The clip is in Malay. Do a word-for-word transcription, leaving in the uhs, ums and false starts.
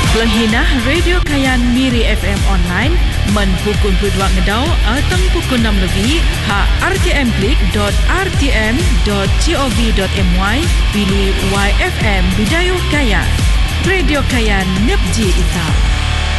Pelenghinah Radio Kayan Miri F M online men pukul dua ngedau atau pukul enam lebih ha r t m klik dot r t m dot gov dot my pilih Y F M Bidayuh Kayan. Radio Kayan Nepji Ita.